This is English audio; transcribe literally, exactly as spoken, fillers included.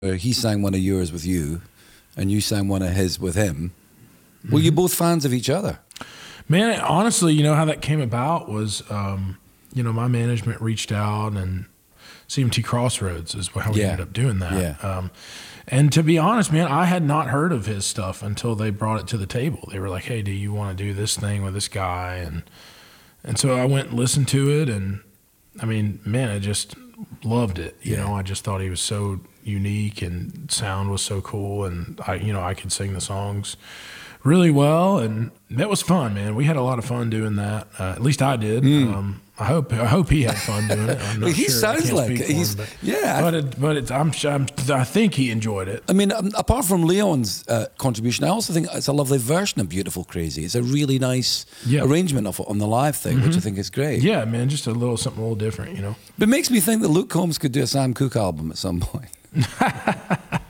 he sang one of yours with you, and you sang one of his with him. Were you both fans of each other? Man, honestly, you know how that came about was, um, you know, my management reached out, and C M T Crossroads is how we Yeah. ended up doing that. Yeah. Um, and to be honest, man, I had not heard of his stuff until they brought it to the table. They were like, "Hey, do you want to do this thing with this guy?" And and so I went and listened to it, and I mean, man, I just loved it. You Yeah. know, I just thought he was so unique, and sound was so cool, and I, you know, I could sing the songs really well, and that was fun, man. We had a lot of fun doing that. Uh, at least I did. Mm. Um, I hope I hope he had fun doing it. I'm not He sure. I sounds can't like speak for he's him, but, yeah. but it, but it's, I'm, I'm I think he enjoyed it. I mean, um, apart from Leon's uh, contribution, I also think it's a lovely version of "Beautiful Crazy." It's a really nice Yeah. arrangement of it on the live thing, which I think is great. Yeah, man, just a little something a little different, you know. But it makes me think that Luke Combs could do a Sam Cooke album at some point.